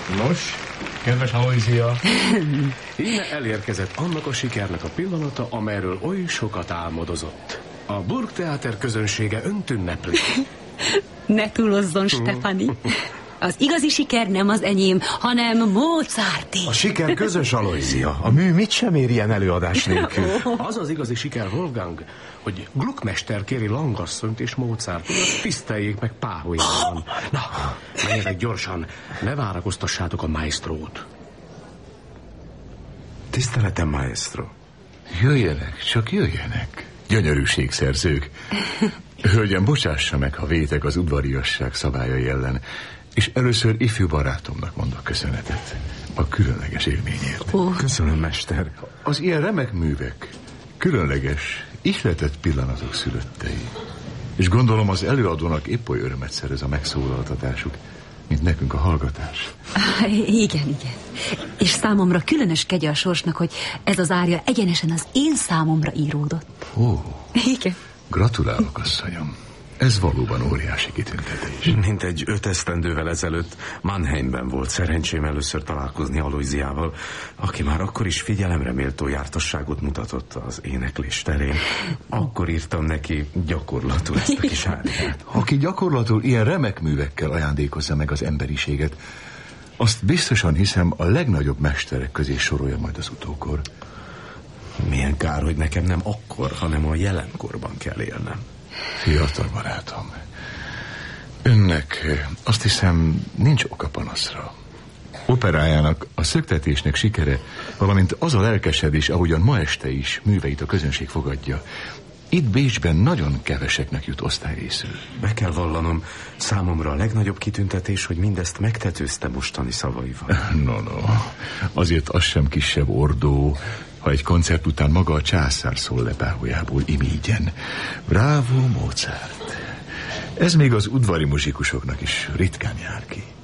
Nos, kedves Aloysia. Íme elérkezett annak a sikernek a pillanata, amelyről oly sokat álmodozott. A Burgtheater közönsége önt ünnepli. Ne túlozzon, Stefani. Az igazi siker nem az enyém, hanem Mozarté. A siker közös, Aloysia. A mű mit sem ér ilyen előadás nélkül. Az az igazi siker, Wolfgang, hogy Gluckmester kéri Langasszonyt és Mozartot, tiszteljék meg páholyában. Na, menjetek gyorsan, ne várakoztassátok a maestrót. Tiszteletem, maestro. Jöjjenek, csak jöjjenek. Gyönyörűségszerzők. Hölgyem, bocsássa meg, ha vétek az udvariasság szabályai ellen, és először ifjú barátomnak mondok köszönetet a különleges élményért. Köszönöm, mester. Az ilyen remek művek különleges, ihletett pillanatok szülöttei. És gondolom az előadónak épp oly örömet szerez a megszólaltatásuk, mint nekünk a hallgatás. Igen. És számomra különös kegye a sorsnak, hogy ez az árja egyenesen az én számomra íródott. Ó, igen. Gratulálok, asszonyom. Ez valóban óriási kitüntetés. Mintegy 5 esztendővel ezelőtt Mannheimben volt szerencsém először találkozni Aloysiával, aki már akkor is figyelemre méltó jártasságot mutatott az éneklés terén. Akkor írtam neki gyakorlatul ezt a kis áriát. Aki gyakorlatul ilyen remek művekkel ajándékozza meg az emberiséget, azt biztosan hiszem a legnagyobb mesterek közé sorolja majd az utókor. Milyen kár, hogy nekem nem akkor, hanem a jelenkorban kell élnem. Fiatal barátom, önnek azt hiszem nincs oka panaszra. Operájának, a Szöktetésnek sikere, valamint az a lelkesedés, ahogyan ma este is műveit a közönség fogadja, itt Bécsben nagyon keveseknek jut osztályrészül. Be kell vallanom, számomra a legnagyobb kitüntetés, hogy mindezt megtetőzte mostani szavaival. No, azért az sem kisebb ordó, ha egy koncert után maga a császár szól le páholyából imígyen. Bravo, Mozart! Ez még az udvari muzsikusoknak is ritkán jár ki.